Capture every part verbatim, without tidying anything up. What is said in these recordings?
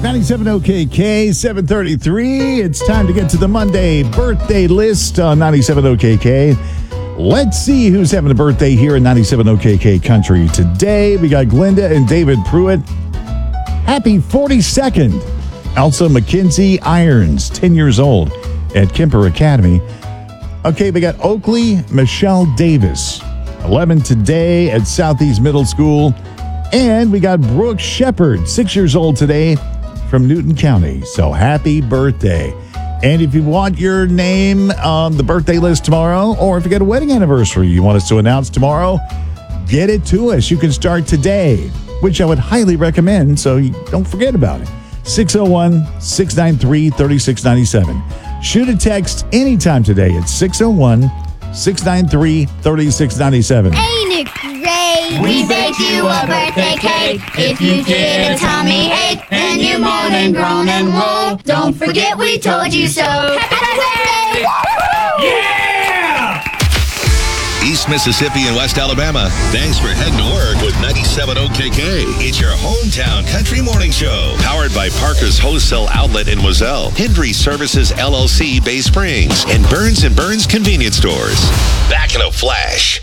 ninety-seven O K K, seven thirty-three. It's time to get to the Monday birthday list on ninety-seven O K K. Let's see who's having a birthday here in ninety-seven O K K country today. We got Glinda and David Pruitt. Happy forty-second. Also, Mackenzie Irons, ten years old at Kemper Academy. Okay, we got Oakley Michelle Davis, eleven today at Southeast Middle School. And we got Brooke Shepard, six years old today from Newton County. So happy birthday. And if you want your name on the birthday list tomorrow, or if you got a wedding anniversary you want us to announce tomorrow, get it to us. You can start today, which I would highly recommend, so you don't forget about it. six oh one, six nine three, three six nine seven. Shoot a text anytime today at six oh one, six nine three, three six nine seven. Ain't it great? We baked you a birthday cake. If you get a tummy ache and you moan and groan and woe, don't forget we told you so. Happy birthday! Yeah! East Mississippi and West Alabama, thanks for heading to work with ninety-seven O K K. It's your hometown country morning show. Powered by Parker's Wholesale Outlet in Wazelle, Hendry Services L L C Bay Springs, and Burns and Burns Convenience Stores. Back in a flash.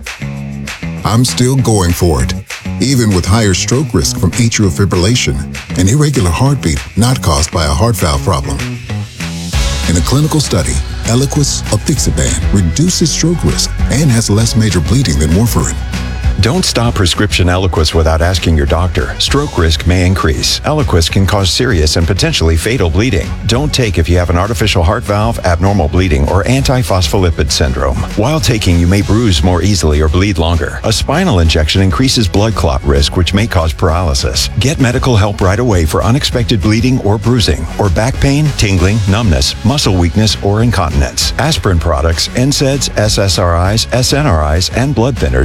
I'm still going for it, even with higher stroke risk from atrial fibrillation and irregular heartbeat not caused by a heart valve problem. In a clinical study, Eliquis apixaban reduces stroke risk and has less major bleeding than warfarin. Don't stop prescription Eliquis without asking your doctor. Stroke risk may increase. Eliquis can cause serious and potentially fatal bleeding. Don't take if you have an artificial heart valve, abnormal bleeding, or antiphospholipid syndrome. While taking, you may bruise more easily or bleed longer. A spinal injection increases blood clot risk, which may cause paralysis. Get medical help right away for unexpected bleeding or bruising, or back pain, tingling, numbness, muscle weakness, or incontinence. Aspirin products, N SAIDs, S S R Is, S N R Is, and blood thinners